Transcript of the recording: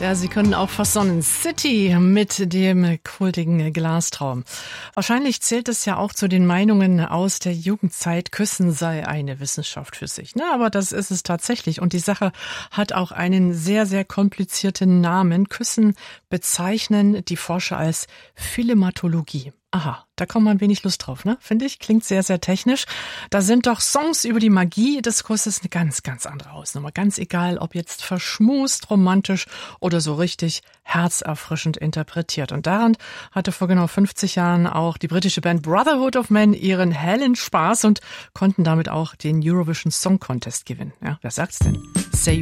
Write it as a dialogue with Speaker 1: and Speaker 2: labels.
Speaker 1: Ja, Sie können auch versonnen. City mit dem kultigen Glastraum. Wahrscheinlich zählt es ja auch zu den Meinungen aus der Jugendzeit, Küssen sei eine Wissenschaft für sich. Na, aber das ist es tatsächlich. Und die Sache hat auch einen sehr, sehr komplizierten Namen. Küssen bezeichnen die Forscher als Philematologie. Aha, da kommt man wenig Lust drauf, ne? Finde ich, klingt sehr, sehr technisch. Da sind doch Songs über die Magie des Kusses eine ganz, ganz andere Hausnummer. Ganz egal, ob jetzt verschmust, romantisch oder so richtig herzerfrischend interpretiert. Und daran hatte vor genau 50 Jahren auch die britische Band Brotherhood of Men ihren hellen Spaß und konnten damit auch den Eurovision Song Contest gewinnen. Ja, wer sagt's denn? Save